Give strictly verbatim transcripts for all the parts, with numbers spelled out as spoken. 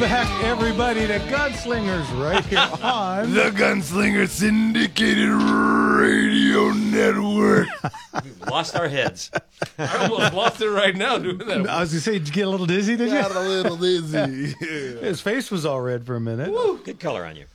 back, everybody, to Gunslingers right here on the Gunslinger Syndicated Radio Network. We've lost our heads. I almost lost it right now doing that. I was going to say, did you get a little dizzy, did you? Got a little dizzy. Yeah. His face was all red for a minute. Woo, good color on you.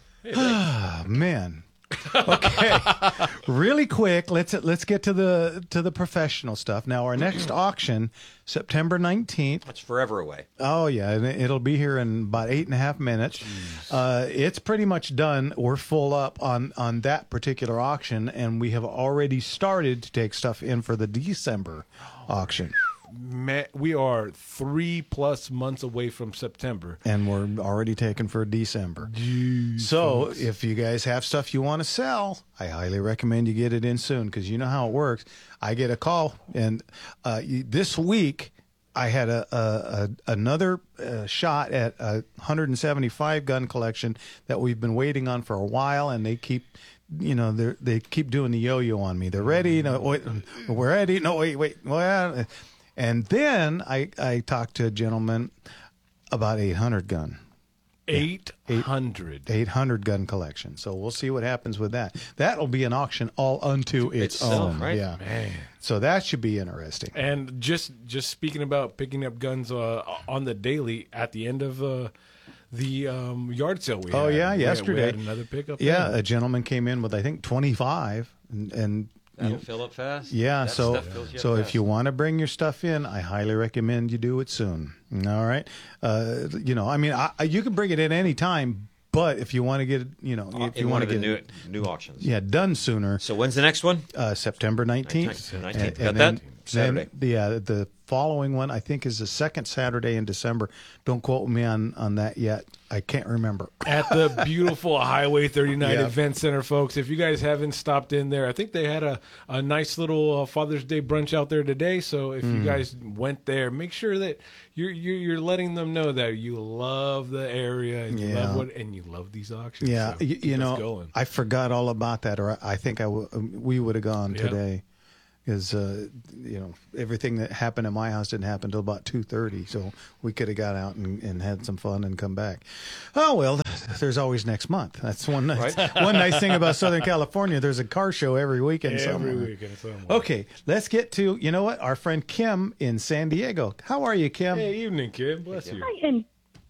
Oh, man. Okay, really quick. Let's let's get to the to the professional stuff now. Our next auction, September nineteenth. That's forever away. Oh yeah, and it'll be here in about eight and a half minutes. Uh, it's pretty much done. We're full up on on that particular auction, and we have already started to take stuff in for the December auction. Man, we are three plus months away from September. And we're already taken for December. Jeez, so folks. if you guys have stuff you want to sell, I highly recommend you get it in soon, because you know how it works. I get a call, and uh, you, this week I had a, a, a another uh, shot at a one hundred seventy-five gun collection that we've been waiting on for a while, and they keep... You know, they they keep doing the yo-yo on me. They're ready. No, wait, we're ready. No, wait, wait. Well, and then I, I talked to a gentleman about eight hundred gun. eight hundred. eight hundred gun collection. So we'll see what happens with that. That'll be an auction all unto its Itself, own. right? Yeah. Man. So that should be interesting. And just just speaking about picking up guns uh, on the daily at the end of uh, the um, yard sale we Oh, had. yeah, we yesterday. Had, we had another pickup. Yeah, there. a gentleman came in with, I think, twenty-five. And, and That'll you know, fill up fast. Yeah, That so stuff fills you up so if fast. you want to bring your stuff in, I highly recommend you do it soon. All right, uh, you know, I mean, I, I- you can bring it in any time, but if you want to get, it, you know, if in you one want of to the get new, new auctions. yeah done sooner, So when's the next one? uh, September nineteenth. nineteenth. And- Got and that? then- Saturday. Then, yeah, the following one I think is the second Saturday in December. Don't quote me on on that yet. I can't remember. At the beautiful Highway thirty-nine Yeah. Event Center, folks. If you guys haven't stopped in there, I think they had a, a nice little uh, Father's Day brunch out there today. So if Mm. you guys went there, make sure that you're, you're you're letting them know that you love the area and you Yeah. love what and you love these auctions. Yeah, So you, keep you us know, going. I forgot all about that, or I think I w- we would have gone Yeah. today, because uh, you know, everything that happened at my house didn't happen until about two thirty, so we could have got out and, and had some fun and come back. Oh well, there's always next month. That's one nice one nice thing about Southern California. There's a car show every weekend. Every somewhere. weekend somewhere. Okay, let's get to, you know what, our friend Kim in San Diego. How are you, Kim? Hey, evening, kid. Bless you. Hi, and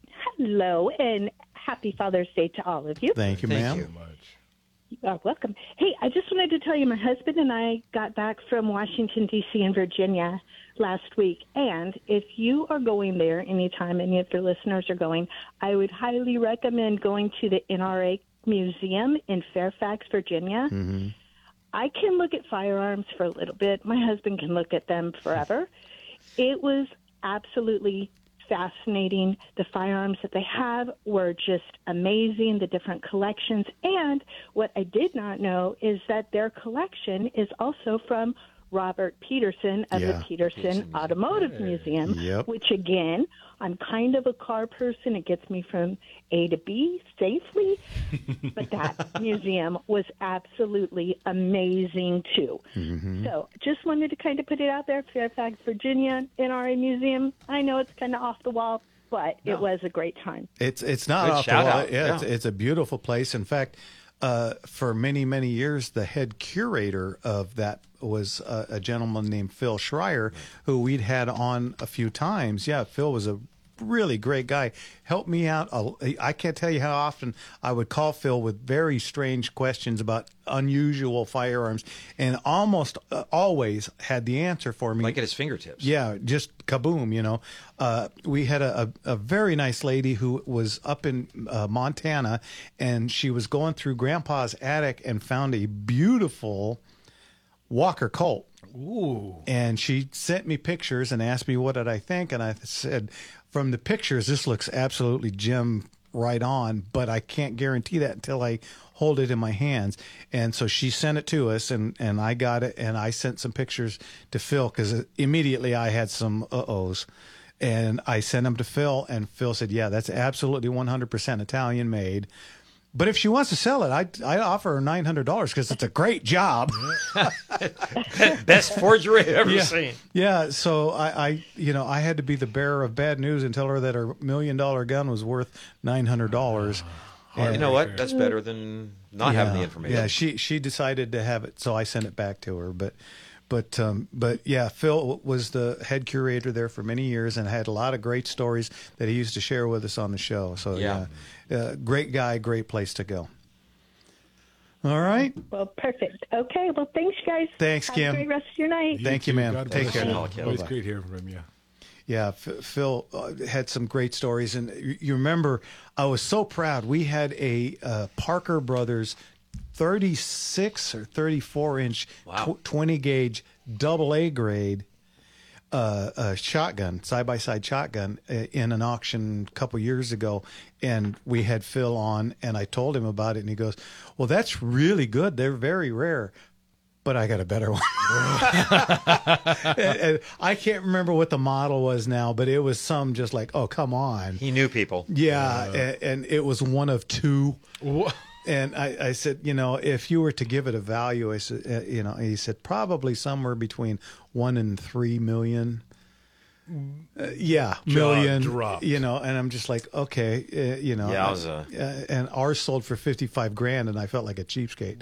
hello, and happy Father's Day to all of you. Thank you, Thank ma'am. you. So much. You're welcome. Hey, I just wanted to tell you, my husband and I got back from Washington, D C and Virginia last week, and if you are going there anytime, any of your listeners are going, I would highly recommend going to the N R A Museum in Fairfax, Virginia. Mm-hmm. I can look at firearms for a little bit. My husband can look at them forever. It was absolutely fascinating. The firearms that they have were just amazing, the different collections. And what I did not know is that their collection is also from Robert Peterson of Yeah. the Peterson Automotive Museum, Yep. which, again, I'm kind of a car person. It gets me from A to B safely. But that museum was absolutely amazing, too. Mm-hmm. So just wanted to kind of put it out there. Fairfax, Virginia, N R A Museum. I know it's kind of off the wall, but it was a great time. It's it's not Good off the shout wall. out. Yeah, It's, Yeah. it's a beautiful place. In fact, uh, for many many years, the head curator of that was a, a gentleman named Phil Schreier, who we'd had on a few times. Yeah, Phil was a really great guy. Helped me out. a- I can't tell you how often I would call Phil with very strange questions about unusual firearms, and almost uh, always had the answer for me. Like at his fingertips. Yeah, just kaboom, you know. Uh, we had a, a, a very nice lady who was up in uh, Montana, and she was going through Grandpa's attic and found a beautiful Walker Colt. Ooh. And she sent me pictures and asked me what did I think, and I said, from the pictures, this looks absolutely Jim right on, but I can't guarantee that until I hold it in my hands. And so she sent it to us, and, and I got it, and I sent some pictures to Phil, because immediately I had some uh-ohs. And I sent them to Phil, and Phil said, yeah, that's absolutely one hundred percent Italian made. But if she wants to sell it, I I offer her nine hundred dollars because it's a great job. Best forgery I've ever yeah. seen. Yeah. So I, I, you know, I had to be the bearer of bad news and tell her that her million dollar gun was worth nine hundred dollars. You know what? That's better than not having the information. Yeah, she she decided to have it, so I sent it back to her. But but um, but yeah, Phil was the head curator there for many years and had a lot of great stories that he used to share with us on the show. So yeah, Yeah. uh, great guy, great place to go. All right. Well, perfect. Okay. Well, thanks, guys. Thanks, Have Kim. a great rest of your night. Thank you, ma'am. God Take bless care. you. Bye-bye. Always great hearing from you. Yeah, F- Phil uh, had some great stories, and you, you remember I was so proud. We had a uh, Parker Brothers thirty-six or thirty-four inch Wow. tw- twenty gauge double A grade uh, uh, shotgun, side by side shotgun, uh, in an auction a couple years ago, and we had Phil on, and I told him about it, and he goes, "Well, that's really good. They're very rare." But I got a better one. and, and I can't remember what the model was now, but it was some just like, oh, come on. He knew people. Yeah, and, and it was one of two. Wha- And I, I said, you know, if you were to give it a value, I said, uh, you know, he said probably somewhere between one and three million. Uh, yeah, million. dropped. You know, and I'm just like, okay, uh, you know. Yeah, I was, uh, uh, and ours sold for fifty-five grand, and I felt like a cheapskate.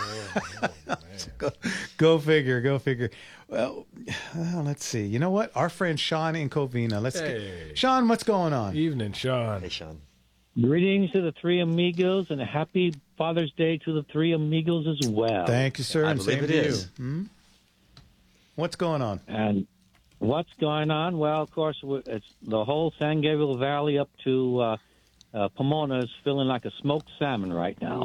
go, go figure, go figure. Well, well, let's see. You know what? Our friend Sean in Covina. Let's Hey. get, Sean, what's going on? Evening, Sean. Hey, Sean. Greetings to the three amigos and a happy Father's Day to the three amigos as well. Thank you, sir. I and believe same it to is. you. Hmm? What's going on? And what's going on? Well, of course, it's the whole San Gabriel Valley up to uh, uh, Pomona is feeling like a smoked salmon right now.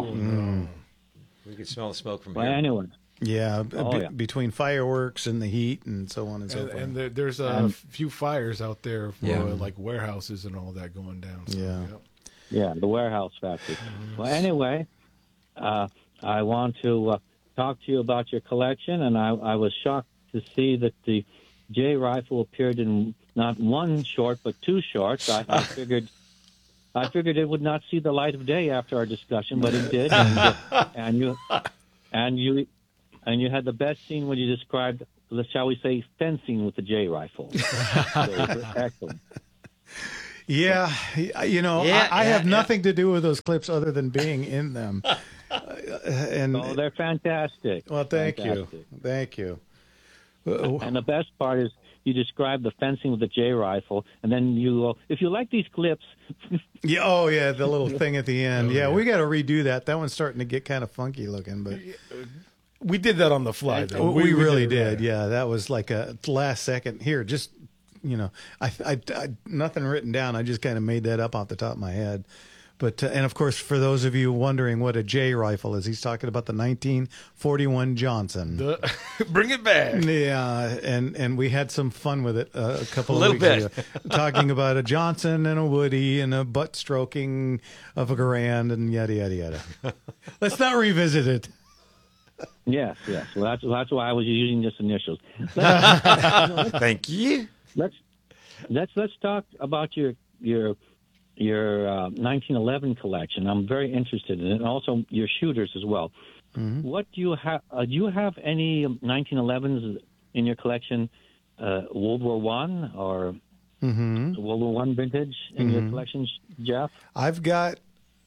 We could smell the smoke from Well, here. anyway, Yeah, b- Oh, be- yeah. between fireworks and the heat and so on and so And, forth. and there, there's a Um, few fires out there for Yeah. like warehouses and all that going down. So, Yeah. yep. yeah, the warehouse factory. Well, anyway, uh, I want to uh, talk to you about your collection, and I, I was shocked to see that the J rifle appeared in not one short but two shorts. I, I figured. I figured it would not see the light of day after our discussion, but it did, and, uh, and you, and you, and you had the best scene when you described, let's shall we say, fencing with the J rifle. So it was excellent. yeah, you know, Yeah, I, I yeah, have yeah. nothing to do with those clips other than being in them. Uh, and Oh, they're fantastic. well, thank Fantastic. you, thank you. Uh, And the best part is you describe the fencing with the J rifle, and then you, uh, if you like these clips, Yeah, oh yeah, the little thing at the end. Oh, yeah, yeah. we got to redo that. That one's starting to get kind of funky looking, but We did that on the fly, though. we, really it did. right. Yeah, that was like a last second. Here, just you know, I, I, I nothing written down. I just kind of made that up off the top of my head. But uh, and of course, for those of you wondering what a J rifle is, he's talking about the nineteen forty-one Johnson. The- bring it back. Yeah, and and we had some fun with it uh, a couple A of little weeks bit. ago, talking about a Johnson and a Woody and a butt stroking of a Garand and yada yada yada. Let's not revisit it. yes, yes. Well, that's that's why I was using just initials. Let's, Thank you. let's let's let's talk about your your your uh, nineteen eleven collection. I'm very interested in it, and also your shooters as well. What do you have? Uh, do you have any nineteen elevens in your collection? Uh, World War One or World War One vintage in your collection, Jeff? I've got.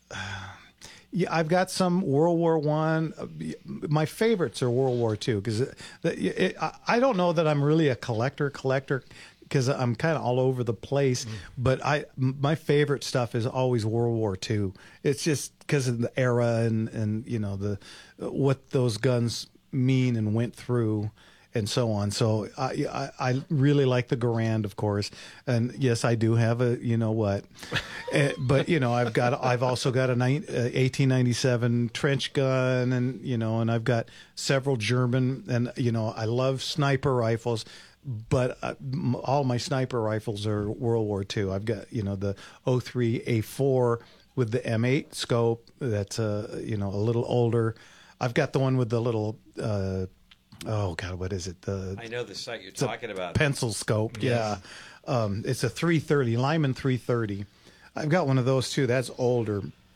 Yeah, I've got some World War One. My favorites are World War Two because I don't know that I'm really a collector collector because I'm kind of all over the place. But I my favorite stuff is always World War Two. It's just because of the era and and you know the what those guns mean and went through. And so on. So I, I I really like the Garand, of course, and yes, I do have a you know what, uh, but you know I've got I've also got a ni- uh, eighteen ninety-seven trench gun, and you know, and I've got several German, and you know I love sniper rifles, but uh, m- all my sniper rifles are World War Two. I've got you know the oh three A four with the M eight scope. That's a you know a little older. I've got the one with the little. Uh, Oh God, what is it? The I know the site you're it's a talking about. pencil scope. Yeah, um, it's a three thirty Lyman three thirty. I've got one of those too. That's older,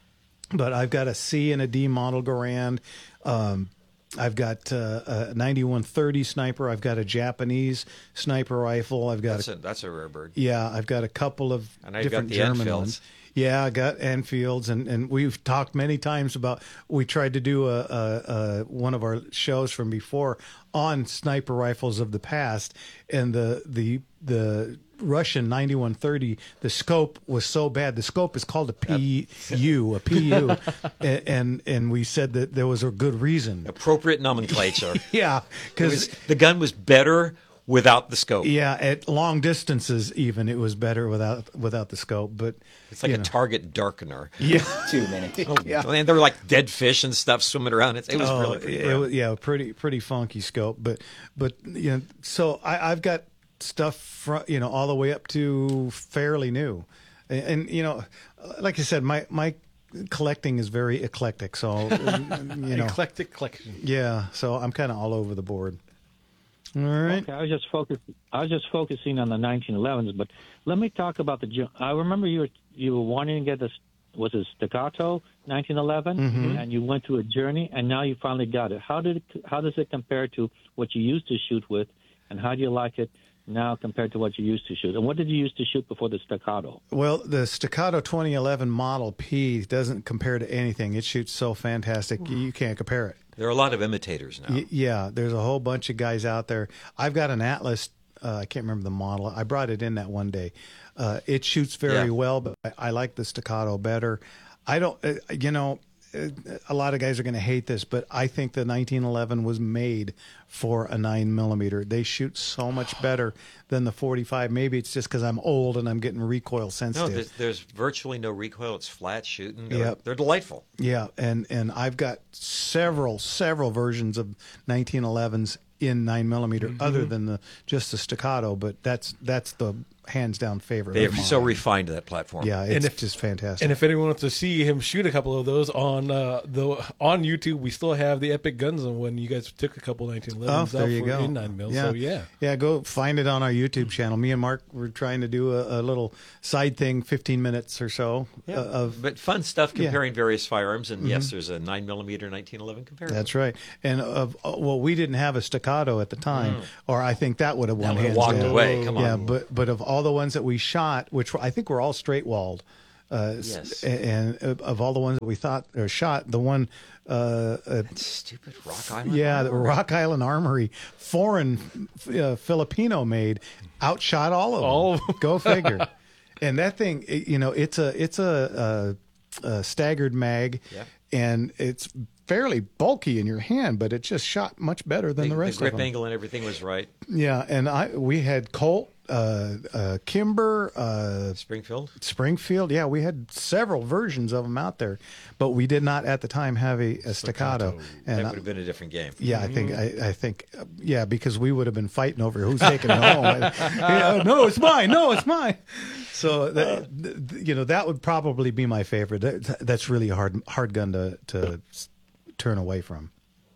but I've got a C and a D model Garand. Um, I've got uh, a ninety-one thirty sniper. I've got a Japanese sniper rifle. I've got That's a, a, that's a rare bird. yeah. I've got a couple of And I've got different the German Enfields. ones. Yeah, I got Enfields, and, and we've talked many times about. We tried to do a, a, a one of our shows from before on sniper rifles of the past, and the the the Russian ninety-one thirty. The scope was so bad. The scope is called a P U, a P U, and, and and we said that there was a good reason. Appropriate nomenclature. Yeah, It because was, the gun was better without the scope. yeah, at long distances even it was better without without the scope. But It's like you a know. target darkener. Yeah. Two minutes. Yeah. And there were like dead fish and stuff swimming around. It, it was Oh, really pretty it rad. was, yeah, pretty pretty funky scope, but but you know, so I, I've got stuff from you know all the way up to fairly new, and, and you know, like I said, my my collecting is very eclectic, so you know, Eclectic collection. yeah, so I'm kind of all over the board. All right. Okay, I was just focus. I was just focusing on the nineteen elevens, but let me talk about the. Ju- I remember you were you were wanting to get this. Was it Staccato nineteen eleven, Mm-hmm. and you went through a journey, and now you finally got it. How did it, how does it compare to what you used to shoot with, and how do you like it now compared to what you used to shoot? And what did you used to shoot before the Staccato? Well, the Staccato twenty eleven Model P doesn't compare to anything. It shoots so fantastic, you can't compare it. There are a lot of imitators now. Y- yeah, there's a whole bunch of guys out there. I've got an Atlas. Uh, I can't remember the model. I brought it in that one day. Uh, it shoots very Yeah. well, but I, I like the Staccato better. I don't, uh, you know, uh, a lot of guys are going to hate this, but I think the nineteen eleven was made for a nine millimeter. They shoot so much better than the forty-five. Maybe it's just because I'm old and I'm getting recoil No, sensitive. there's, there's virtually no recoil. It's flat shooting. They're, Yep. they're delightful. Yeah, and and I've got several several versions of nineteen elevens in nine millimeter, other than the just the Staccato. But that's that's the hands down favorite. They of have so mine. refined that platform. Yeah, it's And if- just fantastic. And if anyone wants to see him shoot a couple of those on uh, the on YouTube, we still have the Epic Guns on when you guys took a couple nineteen Oh, elevens there out you for go. in nine mil. Yeah. So yeah, yeah, go find it on our YouTube channel. Me and Mark were trying to do a, a little side thing, fifteen minutes or so Yeah. uh, of. But fun stuff Yeah. comparing various firearms. And yes, there's a nine millimeter nineteen eleven comparison. That's right. And of uh, well, we didn't have a Staccato at the time, or I think that would have won That would've hands walked down. away. Come on. Yeah, but but of all the ones that we shot, which were, I think were all straight walled, uh, s- Yes. and uh, of all the ones that we thought or shot, the one, uh, uh, Stupid Rock Island. yeah, the Rock Island Armory, foreign uh, Filipino made, outshot all of them. All of Go figure. And that thing, it- you know, it's a it's a, a, a staggered mag, Yeah. and it's fairly bulky in your hand, but it just shot much better than The, the rest the grip of them. angle and everything was right. Yeah, and I we had Colt, uh, uh, Kimber, uh, Springfield. Springfield. Yeah, we had several versions of them out there, but we did not at the time have a, a staccato. And That I- would have been a different game. yeah, I think I, I think uh, yeah, because we would have been fighting over who's taking it home. Yeah, no, it's mine. No, it's mine. So that, th- you know, that would probably be my favorite. That, that's really a hard hard gun to to s- turn away from.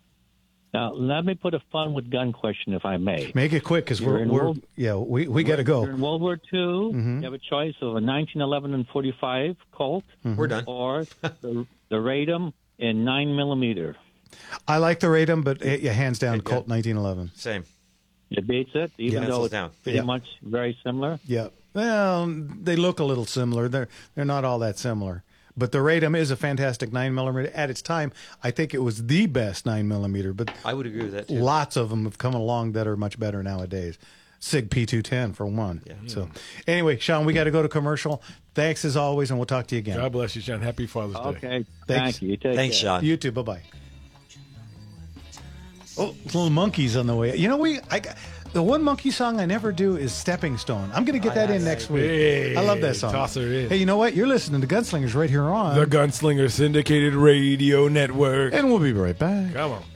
Now, let me put a fun with gun question, if I may. Make it quick because You're we're, in we're World- yeah we we got to go. During World War Two, you have a choice of a nineteen eleven and forty-five Colt, We're done. or the, the Radom in nine millimeter. I like the Radom, but uh, yeah, hands down, Yeah. Colt nineteen eleven. Same. It beats it, even Yeah. though Pencils it's down. pretty Yeah. much very similar. Yeah. Well, they look a little similar. They're they're not all that similar. But the Radom is a fantastic nine millimeter. At its time, I think it was the best nine millimeter. But I would agree with that too. lots of them have come along that are much better nowadays. Sig P two ten for one. Yeah. So anyway, Sean, we got to go to commercial. Thanks as always, and we'll talk to you again. God bless you, John. Happy Father's Day. Okay, Thanks. thank you. Take Thanks, care. Sean. You too. Bye bye. Oh, little monkeys on the way. You know, we I got- the one monkey song I never do is Stepping Stone. I'm going to get that in next week. Hey, I love that song. toss her in. Hey, you know what? You're listening to Gunslingers right here on. The Gunslinger Syndicated Radio Network. And we'll be right back. Come on.